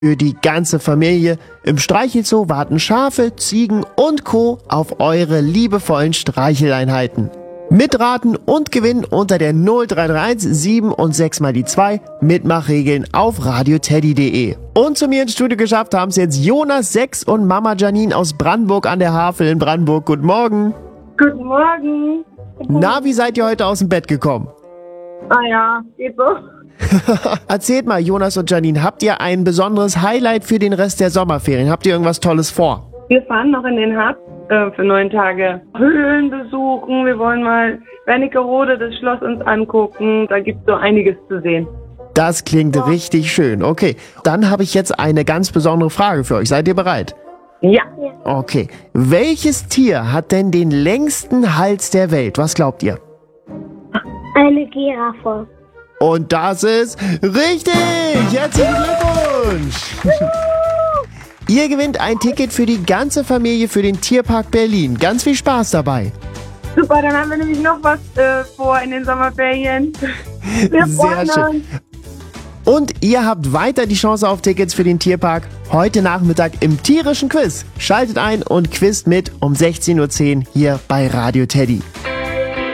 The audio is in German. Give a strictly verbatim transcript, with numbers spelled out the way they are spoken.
für die ganze Familie. Im Streichelzoo warten Schafe, Ziegen und Co. auf eure liebevollen Streicheleinheiten. Mitraten und gewinnen unter der null drei drei eins sieben und sechs mal die zwei. Mitmachregeln auf radioteddy punkt de. Und zu mir ins Studio geschafft haben es jetzt Jonas, sechs und Mama Janine aus Brandenburg an der Havel in Brandenburg. Guten Morgen. Guten Morgen. Na, wie seid ihr heute aus dem Bett gekommen? Ah ja, geht so. Erzählt mal, Jonas und Janine, habt ihr ein besonderes Highlight für den Rest der Sommerferien? Habt ihr irgendwas Tolles vor? Wir fahren noch in den Harz äh, für neun Tage Höhlen besuchen. Wir wollen mal Wernigerode, das Schloss, uns angucken. Da gibt es so einiges zu sehen. Das klingt ja richtig schön. Okay, dann habe ich jetzt eine ganz besondere Frage für euch. Seid ihr bereit? Ja. Okay. Welches Tier hat denn den längsten Hals der Welt? Was glaubt ihr? Eine Giraffe. Und das ist richtig! Herzlichen Glückwunsch! Ihr gewinnt ein Ticket für die ganze Familie für den Tierpark Berlin. Ganz viel Spaß dabei. Super, dann haben wir nämlich noch was äh, vor in den Sommerferien. Wir Sehr schön. Und ihr habt weiter die Chance auf Tickets für den Tierpark heute Nachmittag im tierischen Quiz. Schaltet ein und quizt mit um sechzehn Uhr zehn hier bei Radio Teddy.